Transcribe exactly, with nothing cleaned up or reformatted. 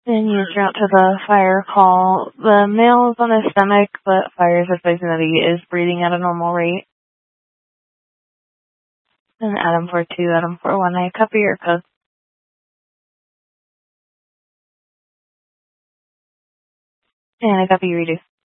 And use route to the fire call. The male is on his stomach, but fire is advising that he is breathing at a normal rate. And Adam four two, Adam four one, I copy your code. And I copy you reduce.